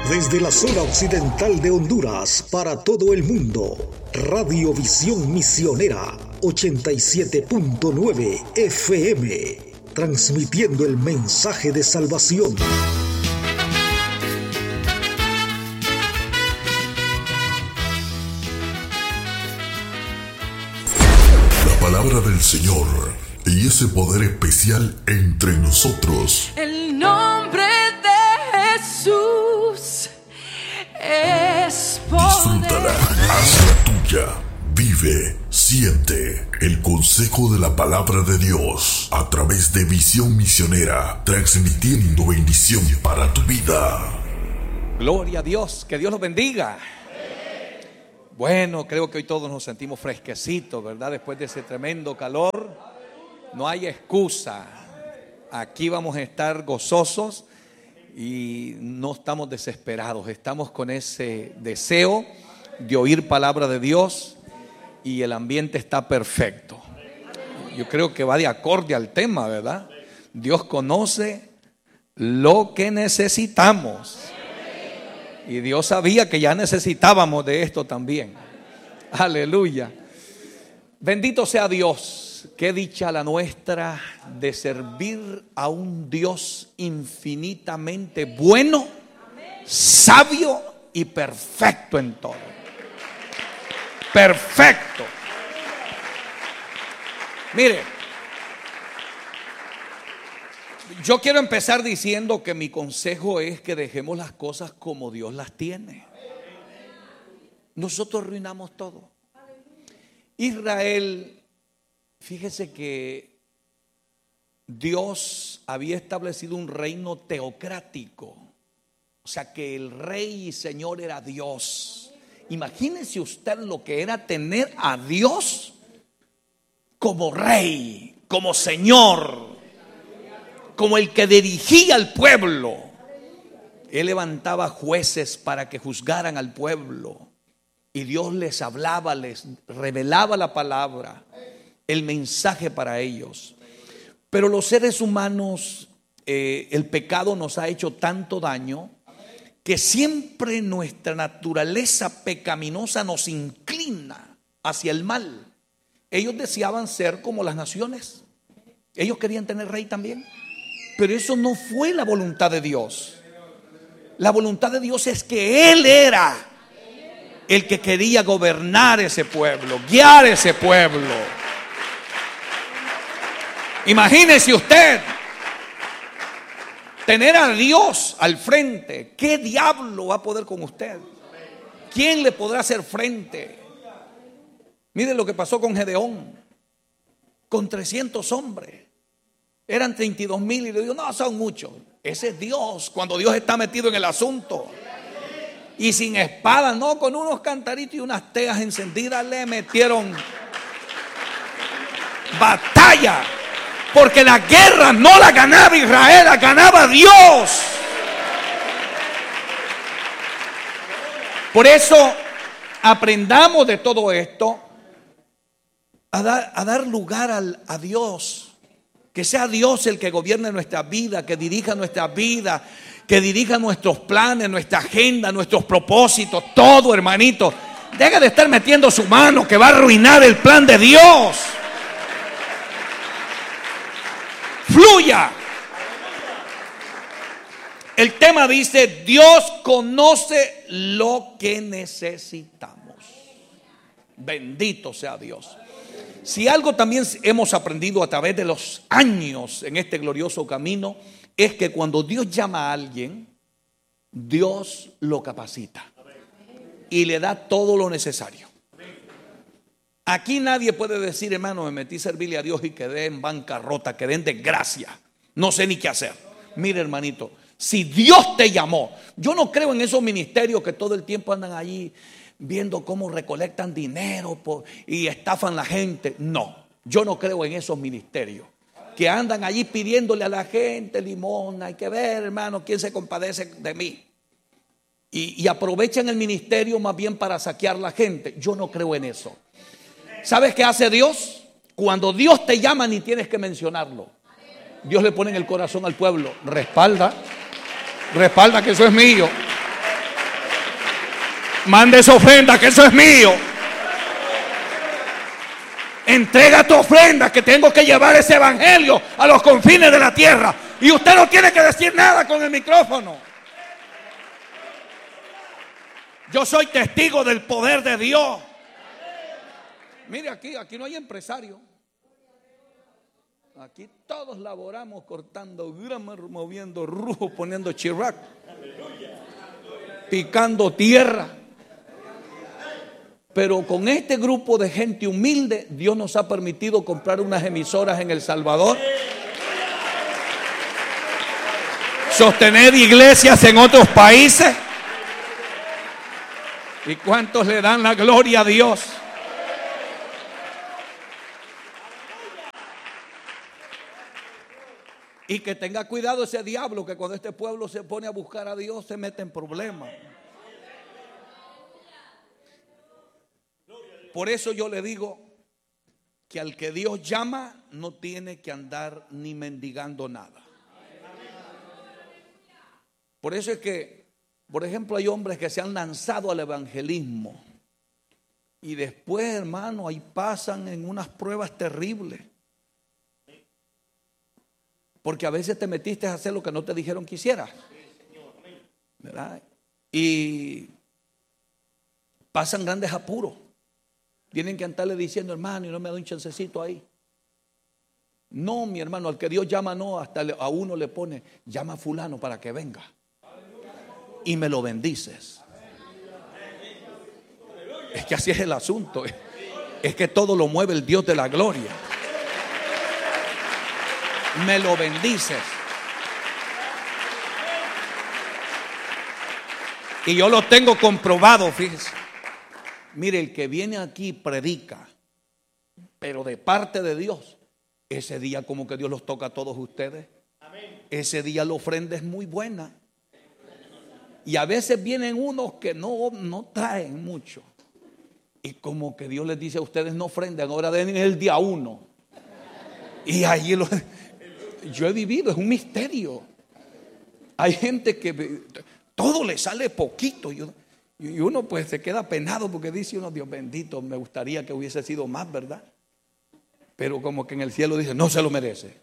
Desde la zona occidental de Honduras para todo el mundo, Radio Visión Misionera 87.9 FM, transmitiendo el mensaje de salvación. La palabra del Señor y ese poder especial entre nosotros. El nombre de Jesús es poder. Disfrútala, hazla tuya, vive, siente el consejo de la palabra de Dios a través de Visión Misionera, transmitiendo bendición para tu vida. Gloria a Dios, que Dios los bendiga. Bueno, creo que hoy todos nos sentimos fresquecitos, ¿verdad? Después de ese tremendo calor, no hay excusa. Aquí vamos a estar gozosos y no estamos desesperados. Estamos con ese deseo de oír palabra de Dios y el ambiente está perfecto. Yo creo que va de acorde al tema, ¿verdad? Dios conoce lo que necesitamos. Y Dios sabía que ya necesitábamos de esto también. Aleluya. Bendito sea Dios. Qué dicha la nuestra de servir a un Dios infinitamente bueno, sabio y perfecto en todo. Perfecto. Mire, yo quiero empezar diciendo que mi consejo es que dejemos las cosas como Dios las tiene. Nosotros arruinamos todo. Israel, fíjese que Dios había establecido un reino teocrático. O sea que el rey y señor era Dios. Imagínese usted lo que era tener a Dios como rey, como señor, como el que dirigía al pueblo. Él levantaba jueces para que juzgaran al pueblo. Y Dios les hablaba, les revelaba la palabra, el mensaje para ellos. Pero los seres humanos, el pecado nos ha hecho tanto daño que siempre nuestra naturaleza pecaminosa nos inclina hacia el mal. Ellos deseaban ser como las naciones. Ellos querían tener rey también. Pero eso no fue la voluntad de Dios. La voluntad de Dios es que Él era el que quería gobernar ese pueblo, guiar ese pueblo. Imagínese usted tener a Dios al frente. ¿Qué diablo va a poder con usted? ¿Quién le podrá hacer frente? Mire lo que pasó con Gedeón, con 300 hombres. Eran 32,000 y le digo, no, son muchos. Ese es Dios, cuando Dios está metido en el asunto. Y sin espada, no, con unos cantaritos y unas teas encendidas le metieron batalla. Porque la guerra no la ganaba Israel, la ganaba Dios. Por eso aprendamos de todo esto a dar lugar a Dios. Que sea Dios el que gobierne nuestra vida, que dirija nuestra vida, que dirija nuestros planes, nuestra agenda, nuestros propósitos, todo, hermanito. Deja de estar metiendo su mano que va a arruinar el plan de Dios. Fluya. El tema dice: Dios conoce lo que necesitamos. Bendito sea Dios. Si algo también hemos aprendido a través de los años en este glorioso camino, es que cuando Dios llama a alguien, Dios lo capacita y le da todo lo necesario. Aquí nadie puede decir, hermano, me metí a servirle a Dios y quedé en bancarrota, quedé en desgracia, no sé ni qué hacer. Mire, hermanito, si Dios te llamó, yo no creo en esos ministerios que todo el tiempo andan allí viendo cómo recolectan dinero y estafan a la gente. No, yo no creo en esos ministerios que andan allí pidiéndole a la gente limosna. Hay que ver, hermano, quién se compadece de mí. Y aprovechan el ministerio más bien para saquear a la gente. Yo no creo en eso. ¿Sabes qué hace Dios? Cuando Dios te llama ni tienes que mencionarlo. Dios le pone en el corazón al pueblo: respalda que eso es mío. Mande esa ofrenda, que eso es mío. Entrega tu ofrenda, que tengo que llevar ese evangelio a los confines de la tierra. Y usted no tiene que decir nada con el micrófono. Yo soy testigo del poder de Dios. Mire, aquí no hay empresario. Aquí todos laboramos cortando grama, moviendo rujo, poniendo chirac, picando tierra. Pero con este grupo de gente humilde, Dios nos ha permitido comprar unas emisoras en El Salvador, sostener iglesias en otros países. ¿Y cuántos le dan la gloria a Dios? Y que tenga cuidado ese diablo, que cuando este pueblo se pone a buscar a Dios se mete en problemas. Por eso yo le digo que al que Dios llama no tiene que andar ni mendigando nada. Por eso es que, por ejemplo, hay hombres que se han lanzado al evangelismo y después, hermano, ahí pasan en unas pruebas terribles. Porque a veces te metiste a hacer lo que no te dijeron que hicieras, ¿verdad? Y pasan grandes apuros. Tienen que andarle diciendo, hermano, y no me da un chancecito ahí. No, mi hermano, al que Dios llama, no, hasta a uno le pone, llama a fulano para que venga. Y me lo bendices. Es que así es el asunto. Es que todo lo mueve el Dios de la gloria. Me lo bendices. Y yo lo tengo comprobado, fíjese. Mire, el que viene aquí predica, pero de parte de Dios, ese día como que Dios los toca a todos ustedes. Ese día la ofrenda es muy buena. Y a veces vienen unos que no traen mucho. Y como que Dios les dice a ustedes, no ofrenden, ahora den el día 1. Y ahí yo he vivido, es un misterio. Hay gente que todo le sale poquito. Y uno pues se queda penado porque dice uno, Dios bendito, me gustaría que hubiese sido más, ¿verdad? Pero como que en el cielo dice, no se lo merece.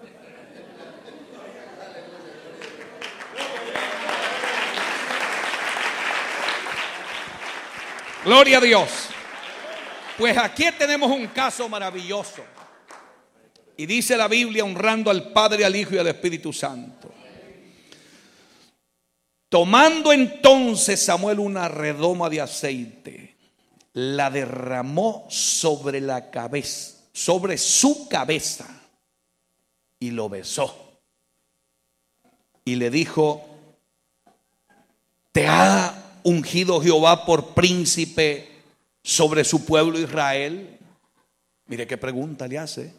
Gloria a Dios. Pues aquí tenemos un caso maravilloso. Y dice la Biblia, honrando al Padre, al Hijo y al Espíritu Santo. Tomando entonces Samuel una redoma de aceite, la derramó sobre la cabeza, sobre su cabeza, y lo besó. Y le dijo, ¿te ha ungido Jehová por príncipe sobre su pueblo Israel? Mire qué pregunta le hace.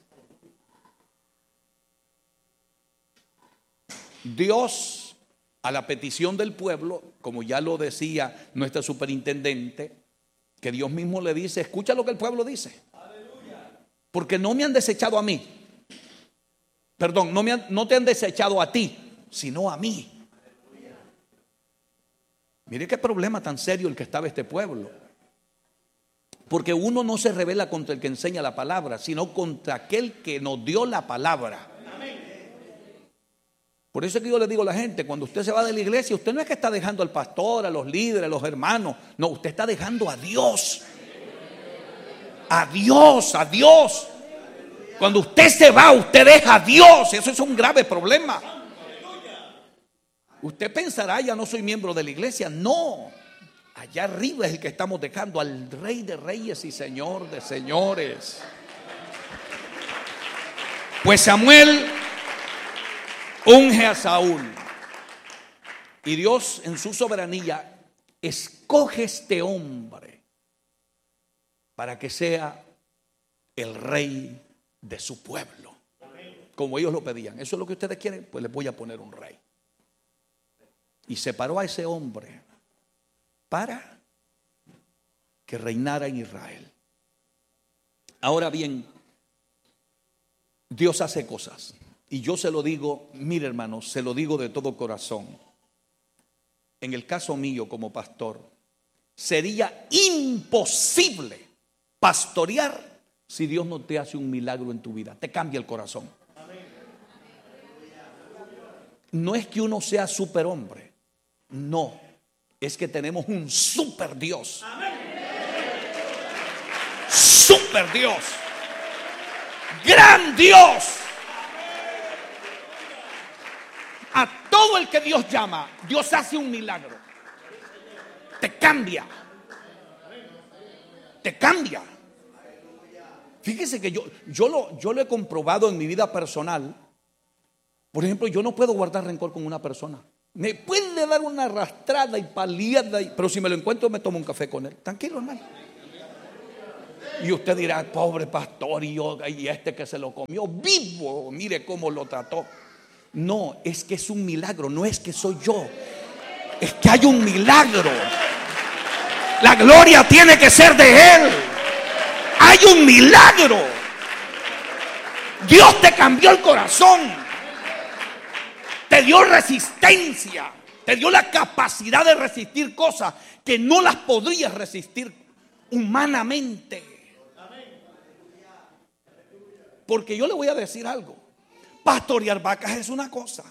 Dios, a la petición del pueblo, como ya lo decía nuestra superintendente, que Dios mismo le dice, escucha lo que el pueblo dice. Porque no me han desechado a mí. Perdón, no te han desechado a ti, sino a mí. Mire qué problema tan serio el que estaba este pueblo. Porque uno no se rebela contra el que enseña la palabra, sino contra aquel que nos dio la palabra. Por eso es que yo le digo a la gente, cuando usted se va de la iglesia, usted no es que está dejando al pastor, a los líderes, a los hermanos. No, usted está dejando a Dios. A Dios, a Dios. Cuando usted se va, usted deja a Dios. Eso es un grave problema. Usted pensará, ya no soy miembro de la iglesia. No, allá arriba es el que estamos dejando, al Rey de Reyes y Señor de Señores. Pues Samuel unge a Saúl. Y Dios en su soberanía escoge este hombre para que sea el rey de su pueblo. Como ellos lo pedían. Eso es lo que ustedes quieren, pues les voy a poner un rey. Y separó a ese hombre para que reinara en Israel. Ahora bien, Dios hace cosas. Y yo se lo digo, mire hermanos, se lo digo de todo corazón. En el caso mío como pastor, sería imposible pastorear si Dios no te hace un milagro en tu vida. Te cambia el corazón. No es que uno sea superhombre, no, es que tenemos un super Dios. Super Dios, gran Dios. A todo el que Dios llama, Dios hace un milagro. Te cambia. Te cambia. Fíjese que yo lo he comprobado en mi vida personal. Por ejemplo, yo no puedo guardar rencor con una persona. Me puede dar una arrastrada y paliada, pero si me lo encuentro me tomo un café con él. Tranquilo, hermano. Y usted dirá, pobre pastor, y este que se lo comió vivo, mire cómo lo trató. No, es que es un milagro, no es que soy yo, es que hay un milagro. La gloria tiene que ser de Él. Hay un milagro. Dios te cambió el corazón. Te dio resistencia. Te dio la capacidad de resistir cosas que no las podrías resistir humanamente. Porque yo le voy a decir algo. Pastorear vacas es una cosa.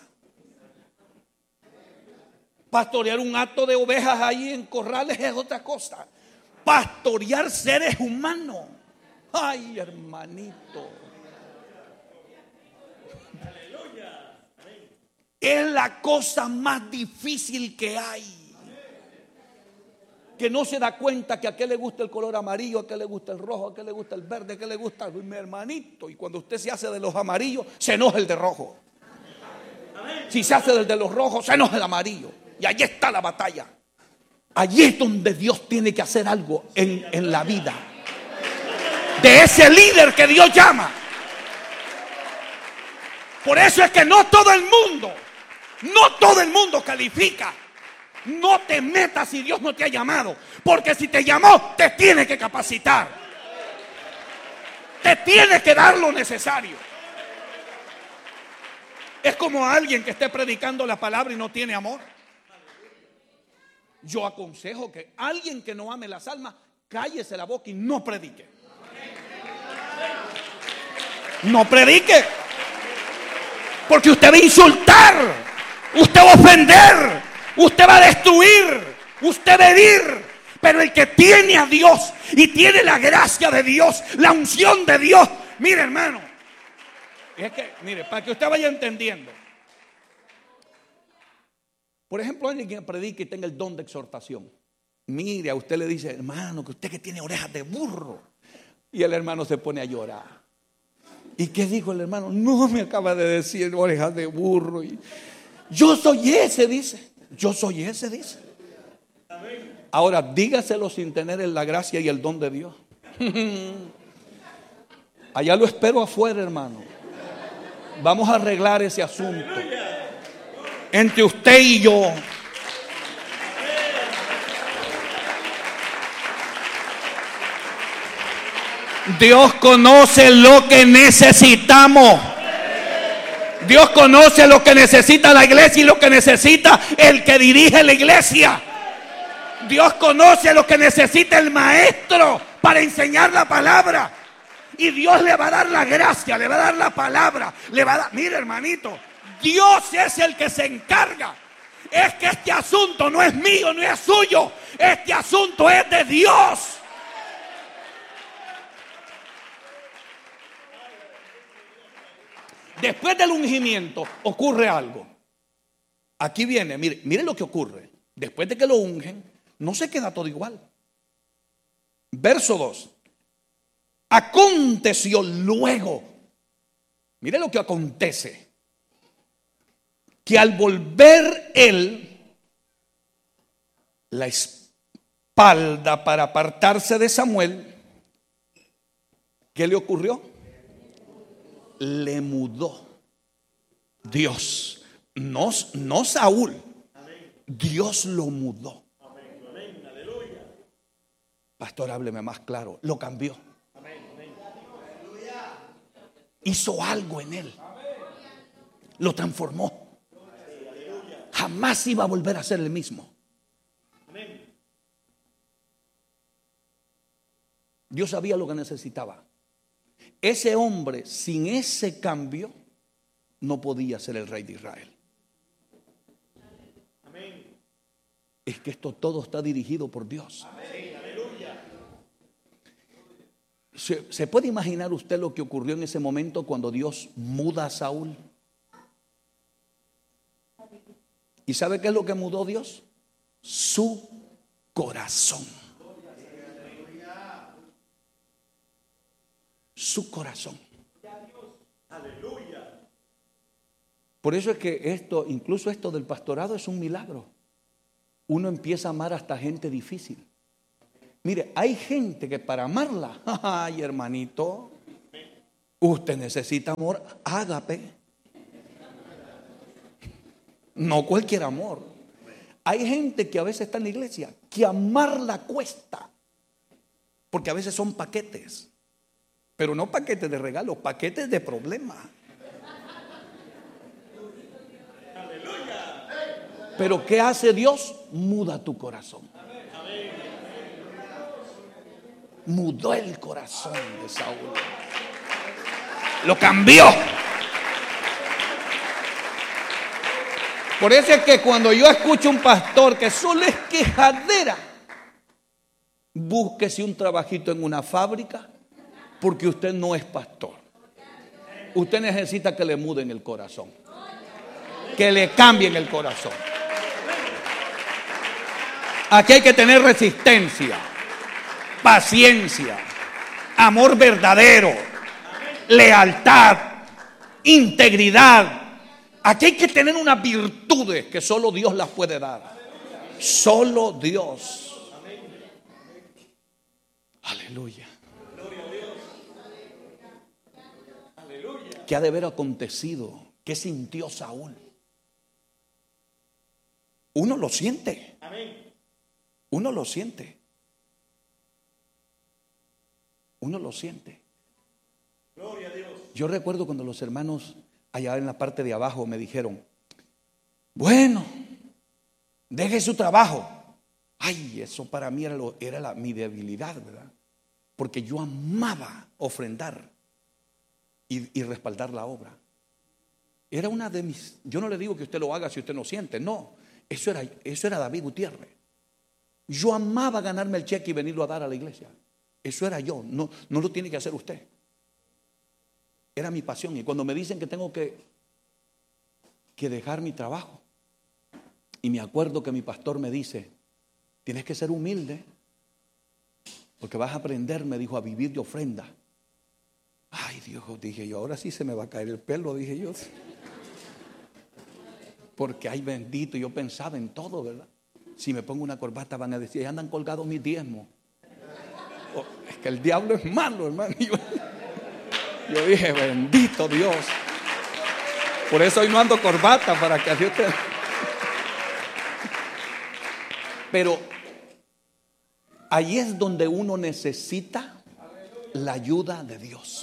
Pastorear un hato de ovejas ahí en corrales es otra cosa. Pastorear seres humanos. Ay, hermanito. Es la cosa más difícil que hay. Que no se da cuenta que a aquel le gusta el color amarillo, a aquel le gusta el rojo, a aquel le gusta el verde, a aquel le gusta mi hermanito. Y cuando usted se hace de los amarillos, se enoja el de rojo. Si se hace del de los rojos, se enoja el amarillo. Y allí está la batalla. Allí es donde Dios tiene que hacer algo en la vida de ese líder que Dios llama. Por eso es que no todo el mundo califica. No te metas si Dios no te ha llamado, porque si te llamó, te tiene que capacitar. Te tiene que dar lo necesario. Es como alguien que esté predicando la palabra y no tiene amor. Yo aconsejo que alguien que no ame las almas, cállese la boca y no predique. No predique. Porque usted va a insultar, usted va a ofender, usted va a destruir, usted va a herir. Pero el que tiene a Dios y tiene la gracia de Dios, la unción de Dios, mire, hermano, es que, mire, para que usted vaya entendiendo. Por ejemplo, alguien que predique y tenga el don de exhortación. Mire, a usted le dice, hermano, que usted que tiene orejas de burro. Y el hermano se pone a llorar. ¿Y qué dijo el hermano? No, me acaba de decir orejas de burro. Y yo soy ese, dice. Yo soy ese, dice. Ahora, dígaselo sin tener la gracia y el don de Dios. Allá lo espero afuera, hermano. Vamos a arreglar ese asunto entre usted y yo. Dios conoce lo que necesitamos. Dios conoce lo que necesita la iglesia y lo que necesita el que dirige la iglesia. Dios conoce lo que necesita el maestro para enseñar la palabra. Y Dios le va a dar la gracia, le va a dar la palabra, le va a dar. Mire, hermanito, Dios es el que se encarga. Es que este asunto no es mío, no es suyo. Este asunto es de Dios. Después del ungimiento ocurre algo. Aquí viene, mire lo que ocurre. Después de que lo ungen, no se queda todo igual. Verso 2. Aconteció luego. Mire lo que acontece. Que al volver él la espalda para apartarse de Samuel, ¿qué le ocurrió? Le mudó Dios, no Saúl. Dios lo mudó. Pastor, hábleme más claro. Lo cambió. Hizo algo en él. Lo transformó. Jamás iba a volver a ser el mismo. Dios sabía lo que necesitaba. Ese hombre, sin ese cambio, no podía ser el rey de Israel. Es que esto todo está dirigido por Dios. ¿Se puede imaginar usted lo que ocurrió en ese momento cuando Dios muda a Saúl? ¿Y sabe qué es lo que mudó Dios? Su corazón. Su corazón. Por eso es que esto, incluso esto del pastorado, es un milagro. Uno empieza a amar hasta gente difícil. Mire, hay gente que para amarla, ay hermanito, usted necesita amor ágape. No cualquier amor. Hay gente que a veces está en la iglesia que amarla cuesta. Porque a veces son paquetes. Pero no paquetes de regalos, paquetes de problemas. Pero ¿qué hace Dios? Muda tu corazón. Mudó el corazón de Saúl. Lo cambió. Por eso es que cuando yo escucho un pastor que solo es quejadera, búsquese un trabajito en una fábrica, porque usted no es pastor. Usted necesita que le muden el corazón, que le cambien el corazón. Aquí hay que tener resistencia, paciencia, amor verdadero, lealtad, integridad. Aquí hay que tener unas virtudes que solo Dios las puede dar. Solo Dios. Aleluya. ¿Qué ha de haber acontecido? ¿Qué sintió Saúl? Uno lo siente. Uno lo siente. Uno lo siente. Gloria a Dios. Yo recuerdo cuando los hermanos allá en la parte de abajo me dijeron: bueno, deje su trabajo. Ay, eso para mí era mi debilidad, ¿verdad? Porque yo amaba ofrendar y respaldar la obra. Era una de mis. Yo no le digo que usted lo haga si usted no siente, no. Eso era David Gutiérrez. Yo amaba ganarme el cheque y venirlo a dar a la iglesia. Eso era yo, no lo tiene que hacer usted. Era mi pasión. Y cuando me dicen que tengo que dejar mi trabajo, y me acuerdo que mi pastor me dice: tienes que ser humilde, porque vas a aprender, me dijo, a vivir de ofrenda. Ay Dios, dije yo, ahora sí se me va a caer el pelo, dije yo. Porque ay bendito, yo pensaba en todo, ¿verdad? Si me pongo una corbata van a decir: andan colgados mis diezmos. Oh, es que el diablo es malo, hermano. Yo dije: bendito Dios. Por eso hoy no ando corbata, para que así usted. Pero ahí es donde uno necesita la ayuda de Dios.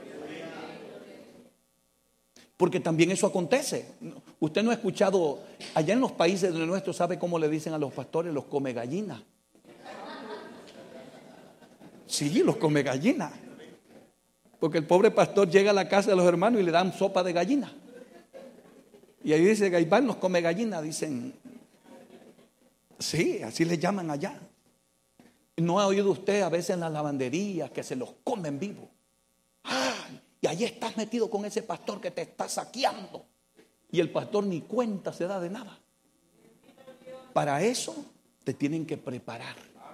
Porque también eso acontece. Usted no ha escuchado, allá en los países de nuestros, ¿sabe cómo le dicen a los pastores? Los come gallinas. Sí, los come gallinas. Porque el pobre pastor llega a la casa de los hermanos y le dan sopa de gallina. Y ahí dice: Gaibán nos come gallina. Dicen, sí, así le llaman allá. ¿No ha oído usted a veces en las lavanderías que se los comen vivos? Y ahí estás metido con ese pastor que te está saqueando. Y el pastor ni cuenta se da de nada. Para eso te tienen que preparar.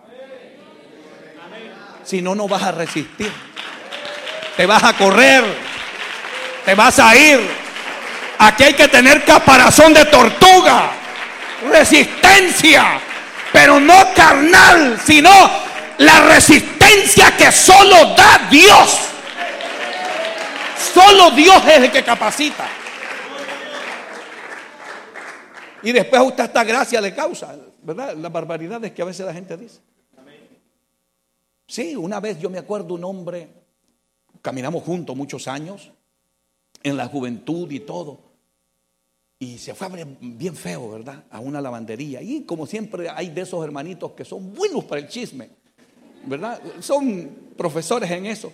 Si no, no vas a resistir. Te vas a correr. Te vas a ir. Aquí hay que tener caparazón de tortuga. Resistencia. Pero no carnal, sino la resistencia que solo da Dios. Solo Dios es el que capacita. Y después a usted esta gracia le causa, ¿verdad? Las barbaridades que a veces la gente dice. Sí, una vez yo me acuerdo un hombre, caminamos juntos muchos años, en la juventud y todo, y se fue bien feo, ¿verdad? A una lavandería. Y como siempre hay de esos hermanitos que son buenos para el chisme. ¿verdad? Son profesores en eso.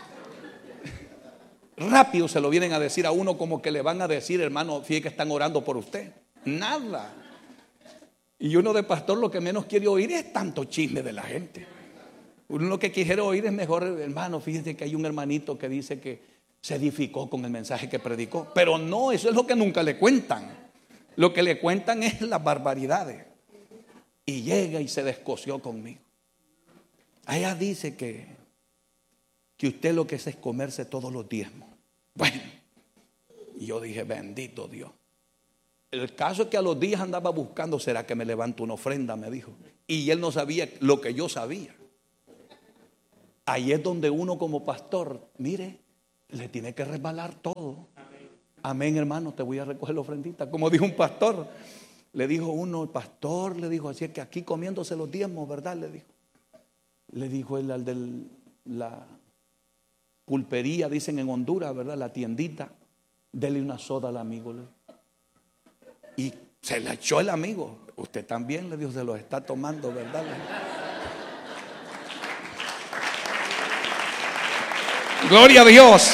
Rápido se lo vienen a decir a uno, como que le van a decir, hermano, fíjate que están orando por usted. Nada. Y uno de pastor lo que menos quiere oír es tanto chisme de la gente. Uno lo que quiere oír es mejor, hermano, fíjese que hay un hermanito que dice que se edificó con el mensaje que predicó. Pero no, eso es lo que nunca le cuentan. Lo que le cuentan es las barbaridades. Y llega y se descoció conmigo. Allá dice que usted lo que es comerse todos los diezmos. Bueno, y yo dije, bendito Dios. El caso es que a los días andaba buscando, ¿será que me levanto una ofrenda? Me dijo. Y él no sabía lo que yo sabía. Ahí es donde uno como pastor, mire, le tiene que resbalar todo. Amén, hermano, te voy a recoger la ofrendita. Como dijo un pastor, le dijo uno, el pastor, le dijo, así es que aquí comiéndose los diezmos, ¿verdad? Le dijo él al de la pulpería, dicen en Honduras, ¿verdad? La tiendita, dele una soda al amigo. Y se la echó el amigo. Usted también, le dijo, se lo está tomando, ¿verdad? Gloria a Dios.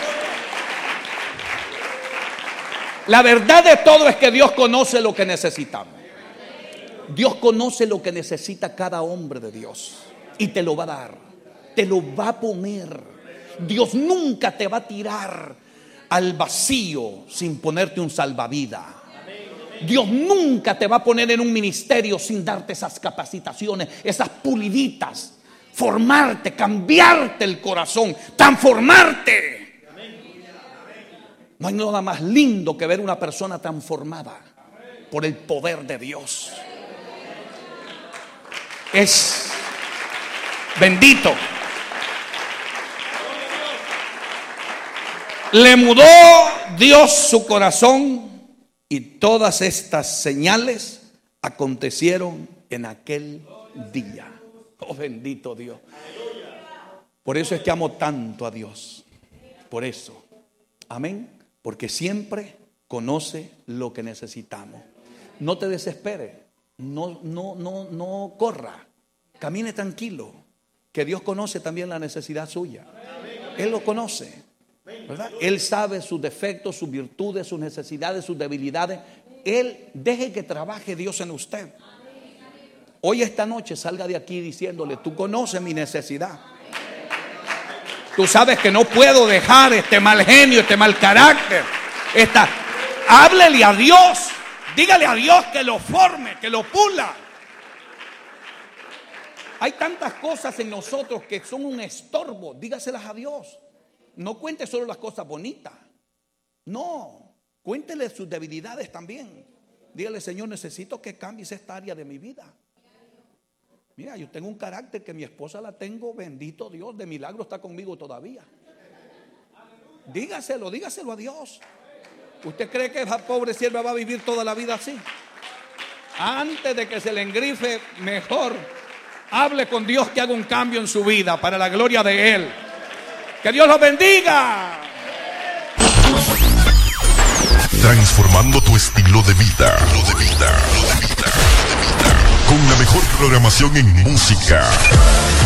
La verdad de todo es que Dios conoce lo que necesitamos. Dios conoce lo que necesita cada hombre de Dios y te lo va a dar, te lo va a poner. Dios nunca te va a tirar al vacío sin ponerte un salvavidas. Dios nunca te va a poner en un ministerio sin darte esas capacitaciones, esas puliditas, formarte, cambiarte el corazón, transformarte. No hay nada más lindo que ver una persona transformada por el poder de Dios. Es bendito. Le mudó Dios su corazón y todas estas señales acontecieron en aquel día. Oh, bendito Dios. Por eso es que amo tanto a Dios. Por eso. Amén. Porque siempre conoce lo que necesitamos. No te desesperes. No corra. Camine tranquilo. Que Dios conoce también la necesidad suya. Él lo conoce, ¿verdad? Él sabe sus defectos, sus virtudes, sus necesidades, sus debilidades. Él deje que trabaje Dios en usted. Hoy esta noche salga de aquí diciéndole, tú conoces mi necesidad. Tú sabes que no puedo dejar este mal genio, este mal carácter. Háblele a Dios. Dígale a Dios que lo forme, que lo pula. Hay tantas cosas en nosotros que son un estorbo. Dígaselas a Dios. No cuente solo las cosas bonitas. No, cuéntele sus debilidades también. Dígale, Señor, necesito que cambies esta área de mi vida. Mira, yo tengo un carácter que mi esposa la tengo, bendito Dios, de milagro está conmigo todavía. Dígaselo a Dios. ¿Usted cree que esa pobre sierva va a vivir toda la vida así? Antes de que se le engrife, mejor hable con Dios que haga un cambio en su vida para la gloria de Él. Que Dios los bendiga. Transformando tu estilo de vida. Con la mejor programación en música.